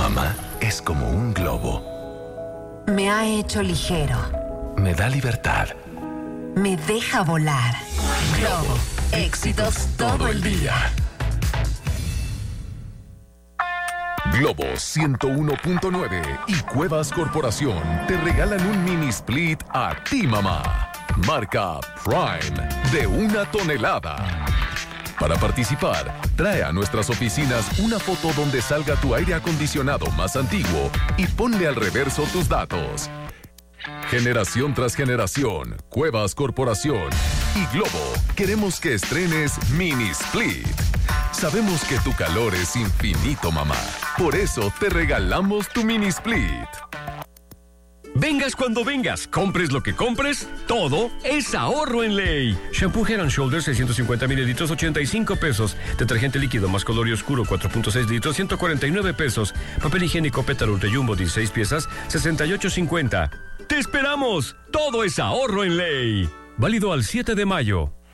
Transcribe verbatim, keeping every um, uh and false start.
Mamá es como un globo. Me ha hecho ligero. Me da libertad. Me deja volar. Globo. Éxitos todo el día. Globo ciento uno punto nueve y Cuevas Corporación te regalan un mini split a ti, mamá. Marca Prime de una tonelada. Para participar, trae a nuestras oficinas una foto donde salga tu aire acondicionado más antiguo y ponle al reverso tus datos. Generación tras generación, Cuevas Corporación y Globo queremos que estrenes Mini Split. Sabemos que tu calor es infinito, mamá. Por eso te regalamos tu Mini Split. Vengas cuando vengas, compres lo que compres, todo es ahorro en Ley. Shampoo Head and Shoulders seiscientos cincuenta mililitros, ochenta y cinco pesos. Detergente líquido más color y oscuro, cuatro punto seis litros, ciento cuarenta y nueve pesos. Papel higiénico Pétalo Ultra Jumbo, dieciséis piezas, sesenta y ocho cincuenta. ¡Te esperamos! Todo es ahorro en Ley. Válido al siete de mayo.